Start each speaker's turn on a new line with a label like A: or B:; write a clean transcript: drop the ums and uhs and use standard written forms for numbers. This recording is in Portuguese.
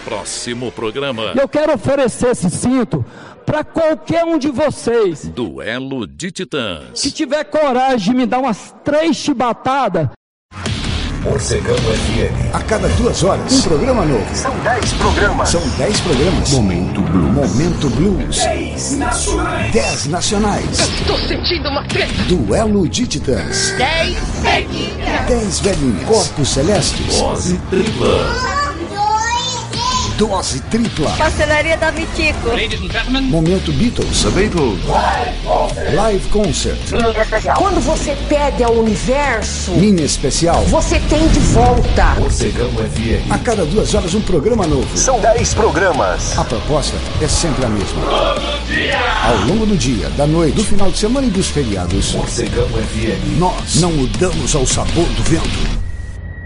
A: próximo programa.
B: Eu quero oferecer esse cinto para qualquer um de vocês.
A: Duelo de Titãs.
B: Se tiver coragem de me dar umas 3 chibatadas.
C: Morcegão FM.
D: A cada 2 horas, um programa novo.
C: São 10 programas.
D: São 10 programas.
C: Momento Blues.
D: Momento Blues.
C: 10 nacionais.
D: 10 nacionais.
E: Tô sentindo uma treta.
D: Duelo de Titãs.
E: 10 velhinhas.
D: 10 velhinhas. Corpos celestes.
A: Dose tripla.
D: Dose tripla.
E: Pastelaria da Mitico.
D: Momento Beatles.
C: The Beatles.
D: Live Concert.
F: Quando você pede ao universo,
D: Mini especial.
F: você tem de volta.
C: Morcegão FM.
D: A cada 2 horas, um programa novo.
C: São 10 programas.
D: A proposta é sempre a mesma. Ao longo do dia, da noite, do final de semana e dos feriados,
C: Morcegão FM.
D: nós não mudamos ao sabor do vento.